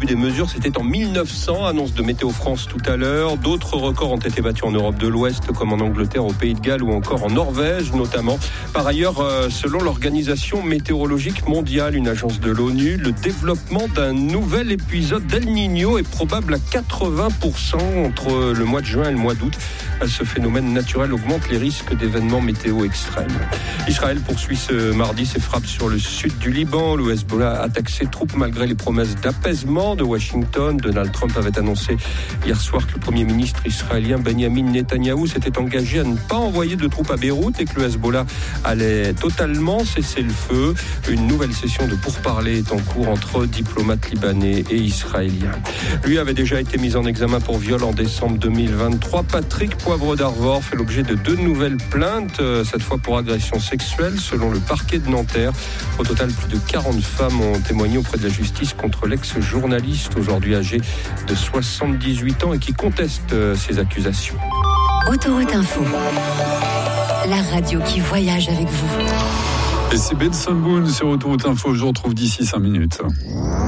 début des mesures, c'était en 1900, annonce de Météo France tout à l'heure. D'autres records ont été battus en Europe de l'Ouest, comme en Angleterre, au Pays de Galles ou encore en Norvège notamment. Par ailleurs, selon l'Organisation météorologique mondiale, une agence de l'ONU, le développement d'un nouvel épisode d'El Niño est probable à 80% entre le mois de juin et le mois d'août. Ce phénomène naturel augmente les risques d'événements météo extrêmes. Israël poursuit ce mardi ses frappes sur le sud du Liban. Le Hezbollah attaque ses troupes malgré les promesses d'apaisement de Washington. Donald Trump avait annoncé hier soir que le Premier ministre israélien Benjamin Netanyahou s'était engagé à ne pas envoyer de troupes à Beyrouth et que le Hezbollah allait totalement cesser le feu. Une nouvelle session de pourparlers est en cours entre diplomates libanais et israéliens. Lui avait déjà été mis en examen pour viol en décembre 2023. Patrick Poivre d'Arvor fait l'objet de 2 nouvelles plaintes, cette fois pour agression sexuelle, selon le parquet de Nanterre. Au total, plus de 40 femmes ont témoigné auprès de la justice contre l'ex-journaliste, aujourd'hui âgé de 78 ans et qui conteste ces accusations. Autoroute Info, la radio qui voyage avec vous. Et c'est Benson Boone sur Autoroute Info, je vous retrouve d'ici 5 minutes.